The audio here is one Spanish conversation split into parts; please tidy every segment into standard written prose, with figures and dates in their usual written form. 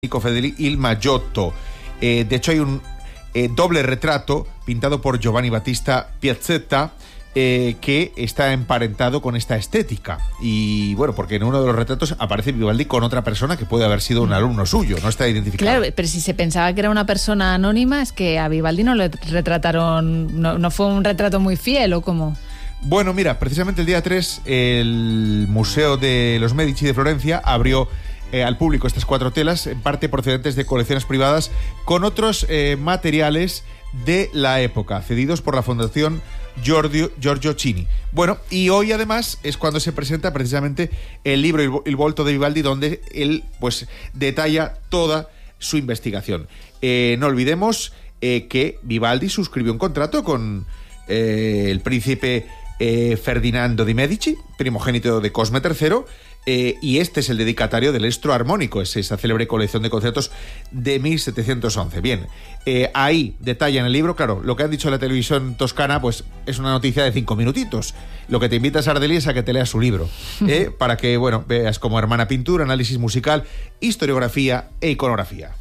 Federico il Maggiotto. De hecho, hay un doble retrato pintado por Giovanni Battista Piazzetta que está emparentado con esta estética. Y bueno, porque en uno de los retratos aparece Vivaldi con otra persona que puede haber sido un alumno suyo, no está identificado. Claro, pero si se pensaba que era una persona anónima, es que a Vivaldi no le retrataron, no fue un retrato muy fiel, ¿o cómo? Bueno, mira, precisamente el día 3 el Museo de los Medici de Florencia abrió al público estas 4 telas, en parte procedentes de colecciones privadas, con otros materiales de la época, cedidos por la Fundación Giorgio Chini. Bueno, y hoy además es cuando se presenta precisamente el libro Il volto de Vivaldi, donde él pues detalla toda su investigación. No olvidemos que Vivaldi suscribió un contrato con el príncipe Ferdinando di Medici, primogénito de Cosme III, y este es el dedicatario del Estro Armónico, es esa célebre colección de conciertos de 1711. Bien, ahí detalla en el libro, claro, lo que han dicho en la televisión toscana, pues es una noticia de 5 minutitos. Lo que te invita a Sardelli es a que te leas su libro, para que, bueno, veas como hermana pintura, análisis musical, historiografía e iconografía.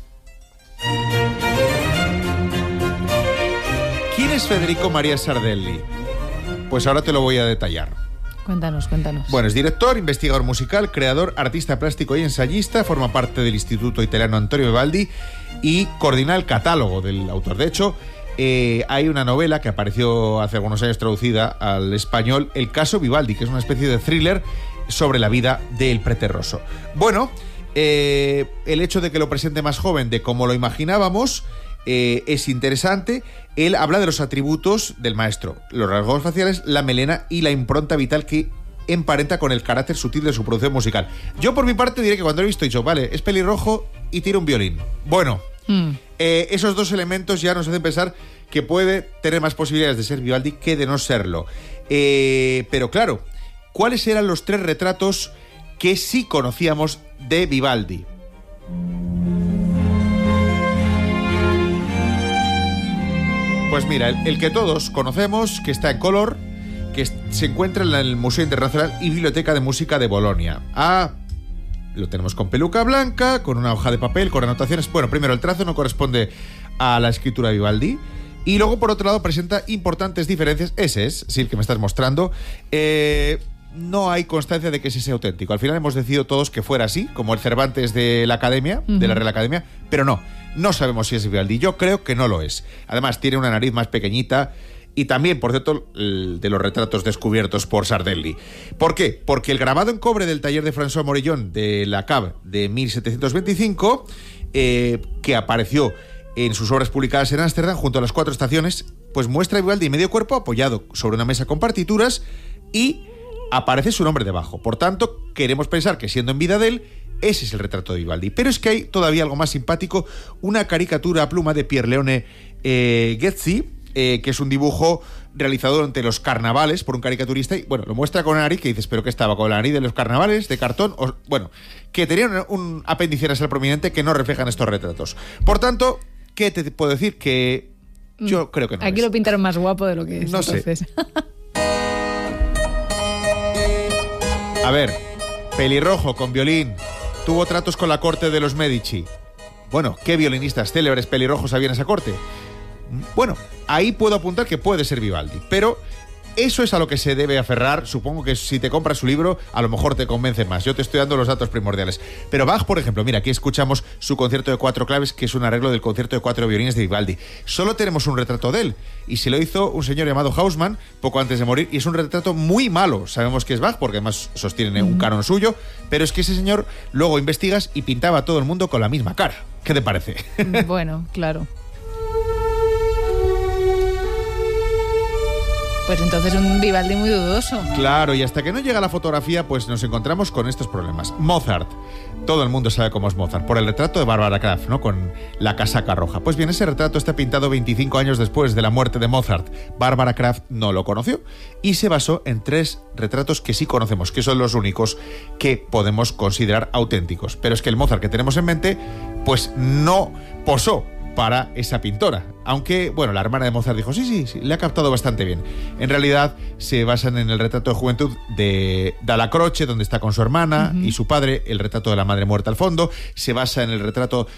¿Quién es Federico María Sardelli? Pues ahora te lo voy a detallar. Cuéntanos. Bueno, es director, investigador musical, creador, artista plástico y ensayista, forma parte del Instituto Italiano Antonio Vivaldi y coordina el catálogo del autor. De hecho, hay una novela que apareció hace algunos años traducida al español, El caso Vivaldi, que es una especie de thriller sobre la vida del preterroso. Bueno, el hecho de que lo presente más joven de como lo imaginábamos es interesante. Él habla de los atributos del maestro, los rasgos faciales, la melena y la impronta vital que emparenta con el carácter sutil de su producción musical. Yo por mi parte diré que cuando lo he visto he dicho, vale, es pelirrojo y tira un violín. Bueno, esos dos elementos ya nos hacen pensar que puede tener más posibilidades de ser Vivaldi que de no serlo. Pero claro, ¿cuáles eran los 3 retratos que sí conocíamos de Vivaldi? Pues mira, el que todos conocemos, que está en color, que se encuentra en el Museo Internacional y Biblioteca de Música de Bolonia. Lo tenemos con peluca blanca, con una hoja de papel, con anotaciones. Bueno, primero, el trazo no corresponde a la escritura de Vivaldi. Y luego, por otro lado, presenta importantes diferencias. Ese es, sí, el que me estás mostrando. No hay constancia de que ese sea auténtico. Al final hemos decidido todos que fuera así, como el Cervantes de la Academia, de la Real Academia, pero no sabemos si es Vivaldi. Yo creo que no lo es. Además, tiene una nariz más pequeñita y también, por cierto, de los retratos descubiertos por Sardelli. ¿Por qué? Porque el grabado en cobre del taller de François Morillon de la Cave de 1725, que apareció en sus obras publicadas en Ámsterdam, junto a las 4 estaciones, pues muestra a Vivaldi medio cuerpo apoyado sobre una mesa con partituras y aparece su nombre debajo. Por tanto, queremos pensar que siendo en vida de él, ese es el retrato de Vivaldi. Pero es que hay todavía algo más simpático, una caricatura a pluma de Pierleone Ghezzi, que es un dibujo realizado durante los carnavales por un caricaturista, y bueno, lo muestra con una nariz que dices, ¿pero qué estaba? ¿Con la nariz de los carnavales, de cartón? Bueno, que tenían un apéndice nasal prominente que no reflejan estos retratos. Por tanto, ¿qué te puedo decir? Que yo creo que no. Aquí lo pintaron más guapo de lo que es. No entonces sé. A ver, pelirrojo con violín, tuvo tratos con la corte de los Medici. Bueno, ¿qué violinistas célebres pelirrojos había en esa corte? Bueno, ahí puedo apuntar que puede ser Vivaldi, pero eso es a lo que se debe aferrar. Supongo que si te compras su libro, a lo mejor te convence más. Yo te estoy dando los datos primordiales. Pero Bach, por ejemplo, mira, aquí escuchamos su concierto de 4 claves, que es un arreglo del concierto de 4 violines de Vivaldi. Solo tenemos un retrato de él, y se lo hizo un señor llamado Hausmann poco antes de morir, y es un retrato muy malo. Sabemos que es Bach, porque además sostiene un canon suyo, pero es que ese señor luego investigas y pintaba a todo el mundo con la misma cara. ¿Qué te parece? Bueno, claro. Pues entonces un Vivaldi muy dudoso. Claro, y hasta que no llega la fotografía, pues nos encontramos con estos problemas. Mozart. Todo el mundo sabe cómo es Mozart, por el retrato de Barbara Kraft, ¿no? Con la casaca roja. Pues bien, ese retrato está pintado 25 años después de la muerte de Mozart. Barbara Kraft no lo conoció y se basó en 3 retratos que sí conocemos, que son los únicos que podemos considerar auténticos. Pero es que el Mozart que tenemos en mente, pues no posó para esa pintora. Aunque, bueno, la hermana de Mozart dijo, sí, le ha captado bastante bien. En realidad, se basan en el retrato de juventud de Dalla Croce, donde está con su hermana y su padre, el retrato de la madre muerta al fondo. Se basa en el retrato